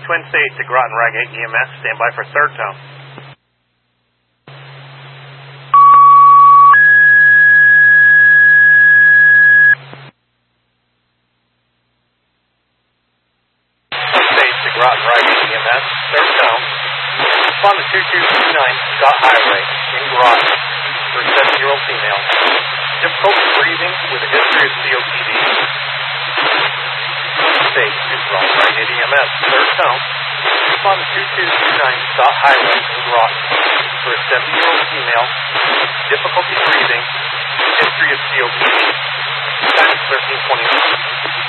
Twin Cities to Groton Rag 8 EMS. Stand by for third tone. Twin Cities to Groton Rag 8 EMS. Third tone. Respond to 2229 Scott Highway in Groton for a 7-year-old female. Difficulty breathing with a history of COPD. State to Groton Rag 8 EMS. Third tone. Respond to 2229 Scott Highway in Groton for a 7-year-old female. Difficulty breathing. History of COPD. Time is 13:21.